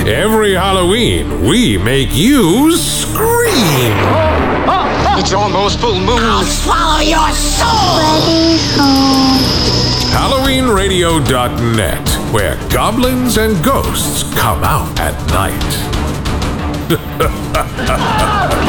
Every Halloween, we make you scream. It's almost full moon. I'll swallow your soul! HalloweenRadio.net, where goblins and ghosts come out at night.